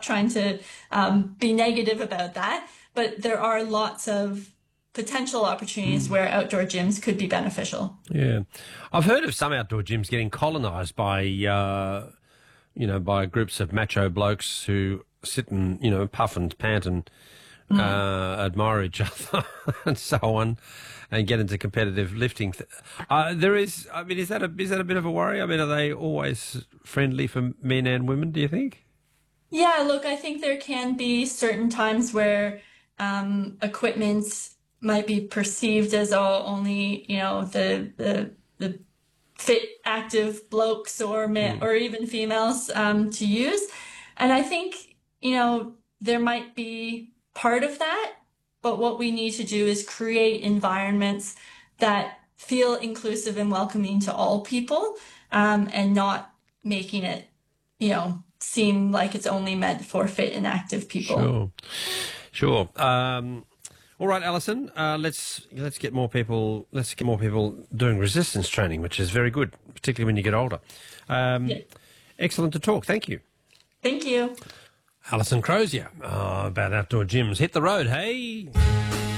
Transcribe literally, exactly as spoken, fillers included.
trying to um, be negative about that, but there are lots of potential opportunities mm. where outdoor gyms could be beneficial. Yeah. I've heard of some outdoor gyms getting colonised by, uh, you know, by groups of macho blokes who sit and, you know, puff and pant and mm. uh, admire each other and so on, and get into competitive lifting. Uh, there is, I mean, is that a is that a bit of a worry? I mean, are they always friendly for men and women, do you think? Yeah, look, I think there can be certain times where um, equipment might be perceived as oh, only, you know, the the the fit, active blokes or men, mm. or even females um, to use. And I think, you know, there might be part of that. But what we need to do is create environments that feel inclusive and welcoming to all people, um, and not making it, you know, seem like it's only meant for fit and active people. Sure, sure. Um, all right, Alison. Uh, let's let's get more people. Let's get more people doing resistance training, which is very good, particularly when you get older. Um, yeah. Excellent to talk. Thank you. Thank you. Alison Crozier, uh, about outdoor gyms. Hit the road, hey!